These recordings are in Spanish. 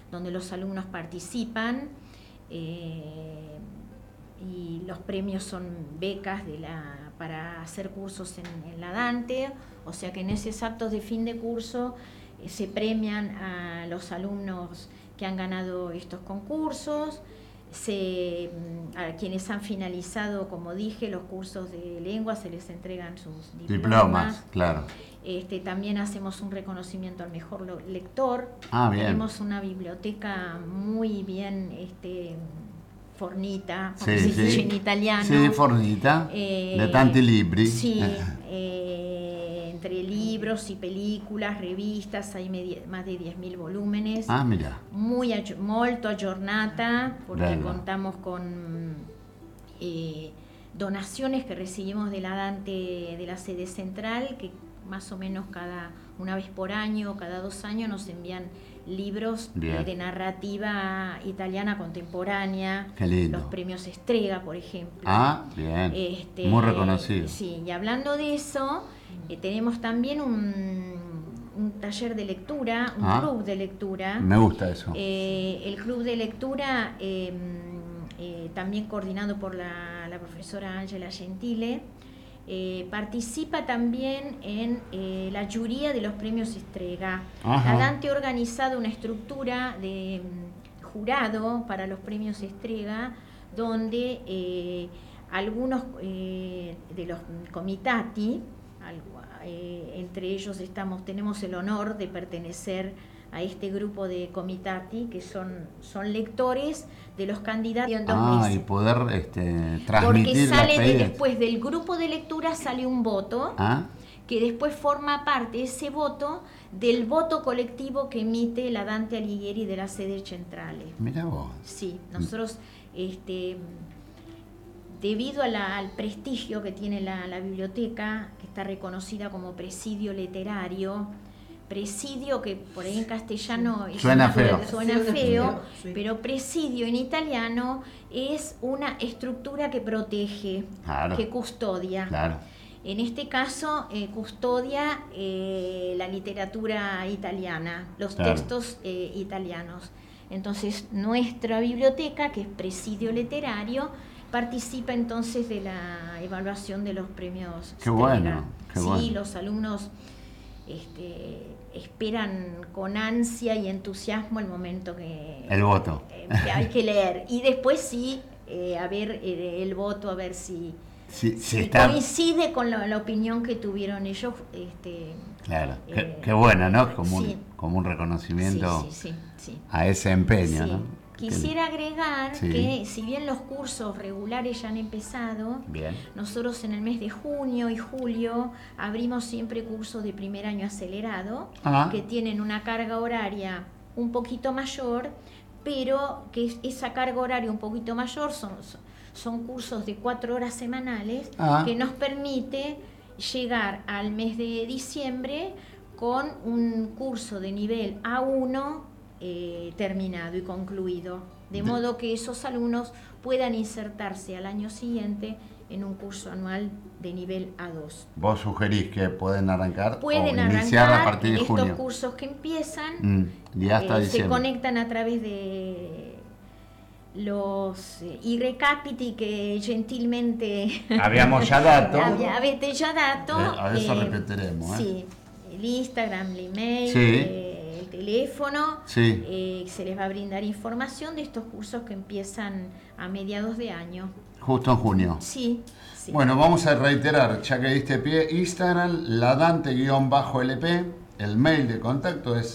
donde los alumnos participan, y los premios son becas para hacer cursos en la Dante, o sea que en esos actos de fin de curso se premian a los alumnos que han ganado estos concursos, a quienes han finalizado, como dije, los cursos de lengua, se les entregan sus diplomas. Claro. También hacemos un reconocimiento al mejor lector. Bien. Tenemos una biblioteca muy bien fornita, como se dice en italiano. Sí, fornita, de tanti libri. Sí, entre libros y películas, revistas, hay más de 10.000 volúmenes. Mira. Molto aggiornata, porque Bello. contamos con donaciones que recibimos de la Dante, de la sede central, que más o menos una vez por año, cada 2 años nos envían libros de narrativa italiana contemporánea. Qué lindo. Los premios Strega, por ejemplo. Bien. Muy reconocido. Sí, y hablando de eso, tenemos también un taller de lectura, un club de lectura. Me gusta eso. El club de lectura, también coordinado por la profesora Ángela Gentile, participa también en la juría de los premios Strega. La Dante ha organizado una estructura de jurado para los premios Strega, donde algunos de los comitati, entre ellos tenemos el honor de pertenecer a este grupo de comitati, que son lectores de los candidatos en 2 meses. Y poder transmitir. Porque después del grupo de lectura sale un voto, que después forma parte ese voto del voto colectivo que emite la Dante Alighieri de las sedes centrales. Mirá vos. Sí, nosotros, debido al prestigio que tiene la biblioteca, que está reconocida como presidio literario, presidio, que por ahí en castellano suena feo, sí. Pero presidio en italiano es una estructura que protege, que custodia. Claro. En este caso, custodia la literatura italiana, los textos italianos. Entonces, nuestra biblioteca, que es presidio literario, participa entonces de la evaluación de los premios. Qué bueno, qué bueno. Sí, los alumnos esperan con ansia y entusiasmo el momento el voto que hay que leer, y después a ver el voto, a ver si coincide con la opinión que tuvieron ellos. Claro, qué bueno, ¿no? Como un reconocimiento a ese empeño, ¿no? Quisiera agregar que, si bien los cursos regulares ya han empezado, nosotros en el mes de junio y julio abrimos siempre cursos de primer año acelerado, que tienen una carga horaria un poquito mayor, pero que esa carga horaria un poquito mayor son cursos de 4 horas semanales, que nos permite llegar al mes de diciembre con un curso de nivel A1 terminado y concluido, de modo que esos alumnos puedan insertarse al año siguiente en un curso anual de nivel A2. ¿Vos sugerís que pueden arrancar iniciar a partir de junio? Estos cursos que empiezan y hasta se conectan a través de los i recapiti che gentilmente abbiamo già dato. Avete già dato. Adesso ripeteremo. Sì, l'Instagram, l'email, el teléfono. Se les va a brindar información de estos cursos que empiezan a mediados de año. Justo en junio. Sí. Bueno, vamos a reiterar, ya que diste pie, Instagram, ladante_lp, el mail de contacto es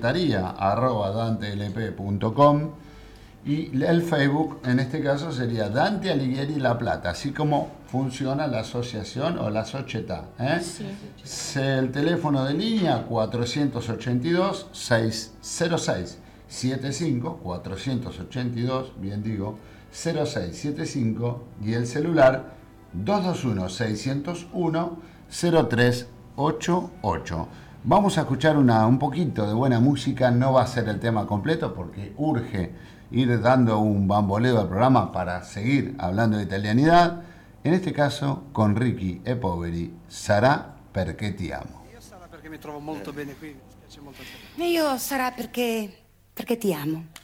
secretaría@dantelp.com y el Facebook, en este caso, sería Dante Alighieri La Plata, así como funciona la asociación o la società. El teléfono de línea 482-606-75, 482, bien digo, 0675, y el celular 221-601-0388. Vamos a escuchar un poquito de buena música, no va a ser el tema completo porque urge ir dando un bamboleo al programa para seguir hablando de italianidad, en este caso con Ricky e Poveri, Sarà perché ti amo. Io sarà perché mi trovo molto bene qui, mi piace molto. Io sarà perché perché ti amo.